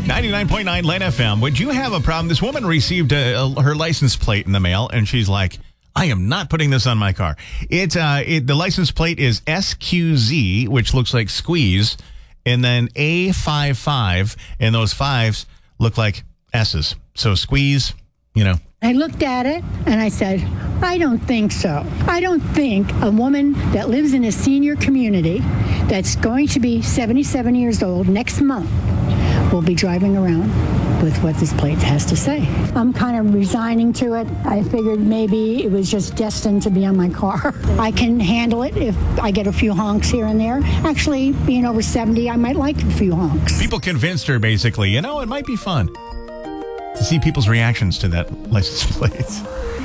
99.9 Len FM. Would you have a problem? This woman received her license plate in the mail, and she's like, I am not putting this on my car. The license plate is SQZ, which looks like squeeze, and then A55, and those fives look like S's. So squeeze, I looked at it and I said, I don't think so. I don't think a woman that lives in a senior community that's going to be 77 years old next month will be driving around with what this plate has to say. I'm kind of resigning to it. I figured maybe it was just destined to be on my car. I can handle it if I get a few honks here and there. Actually, being over 70, I might like a few honks. People convinced her, basically, it might be fun to see people's reactions to that license plate.